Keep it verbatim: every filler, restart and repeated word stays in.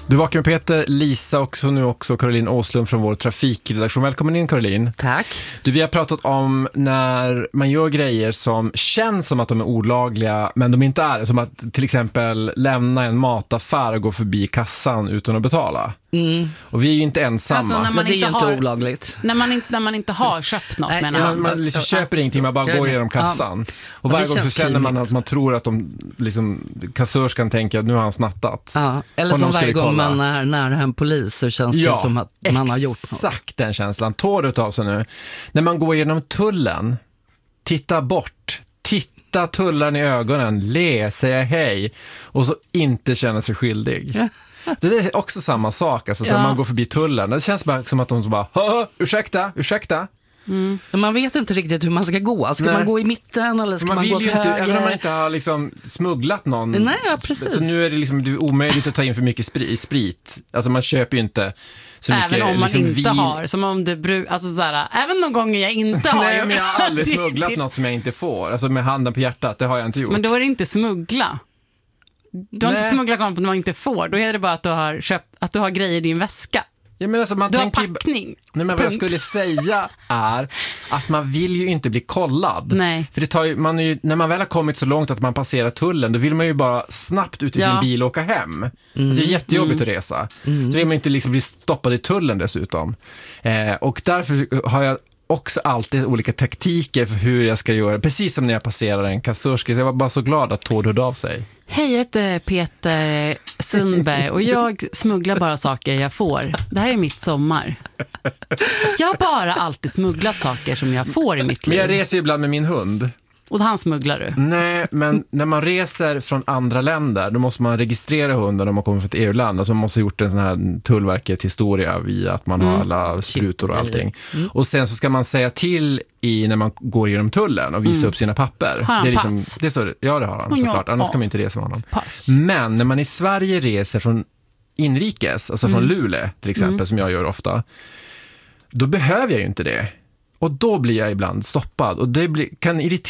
Du vaknar med Peter, Lisa och så nu också Caroline Åslund från vår trafikredaktion. Välkommen in, Caroline. Tack. Du, vi har pratat om när man gör grejer som känns som att de är olagliga men de inte är. Som att till exempel lämna en mataffär och gå förbi kassan utan att betala. Mm. Och vi är ju inte ensamma. Alltså, när man men det är ju inte inte har, olagligt. När man, inte, när man inte har köpt något. Nej, menar ja, man. Man liksom köper ingenting, man bara går genom kassan. Och varje det gång så känns känner man kymigt. att man tror att de, liksom, kassörskan tänker att nu har han snattat. Ja, eller Och som någon ska varje vi gång kolla. man är nära en polis så känns det som att man har gjort något. Exakt den känslan. Tår av sig nu. När man går genom tullen, titta bort, titta tullaren i ögonen, le, säga hej och så inte känna sig skyldig. Det är också samma sak, alltså, Ja. när man går förbi tullen. Det känns bara som att de så bara, hö, ursäkta, ursäkta. Mm. Man vet inte riktigt hur man ska gå. Ska Nej. man gå i mitten eller ska Man, man, vill gå åt ju inte, höger? även om man inte har liksom smugglat någon. Nej, ja, precis. Så nu är det liksom det är omöjligt att ta in för mycket sprit. sprit. Alltså man köper ju inte så Även mycket om man liksom, inte vin. har, som om du brukar, alltså såhär, även de gånger jag inte har. Nej, men jag har aldrig Det- smugglat det- något som jag inte får. Alltså med handen på hjärtat, det har jag inte gjort. Men då är det inte smuggla. Du har Nej. inte smugglat något man inte får. Då är det bara att du har köpt, att du har grejer i din väska. Ja, men alltså, man Du har tänker ju- packning. Nej, men vad jag Punkt. skulle säga är att man vill ju inte bli kollad. Nej. För det tar ju, man är ju, när man väl har kommit så långt att man passerar tullen, då vill man ju bara snabbt ut i Ja. sin bil och åka hem. Mm. Det är jättejobbigt att resa. Mm. Så vill man inte liksom bli stoppad i tullen dessutom. Eh, och därför har jag också alltid olika taktiker för hur jag ska göra. Precis som när jag passerar en kassörska. Så jag var bara så glad att Tord hörde av sig. Hej, jag heter Peter Sundberg och jag smugglar bara saker jag får. Det här är mitt sommar. Jag har bara alltid smugglat saker som jag får i mitt Men liv. jag reser ju ibland med min hund. Och han smugglar du. Nej, men när man reser från andra länder, då måste man registrera hunden om man kommer från ett E U-land. Alltså man måste ha gjort en sån här Tullverket-historia via att man har alla sprutor och allting. Mm. Och sen så ska man säga till i när man går genom tullen och visa upp sina papper. Har han det är liksom, pass? det är så, ja, det har han Ja, såklart. Annars ja. kan man inte resa med honom. Pass. Men när man i Sverige reser från inrikes, alltså från Luleå till exempel, Mm. som jag gör ofta, då behöver jag ju inte det. Och då blir jag ibland stoppad. Och det blir, kan irritera